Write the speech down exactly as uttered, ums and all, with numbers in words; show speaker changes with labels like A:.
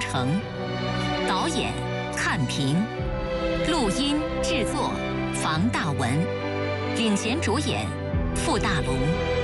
A: 成，导演看平，录音制作房大文，领衔主演傅大龙。